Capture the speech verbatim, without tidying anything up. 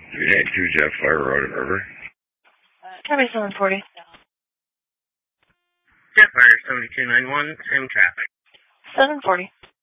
three nine two Jeff Fire Road in River. Copy seven forty. Jet Fire seventy-two ninety-one, same traffic. seven forty.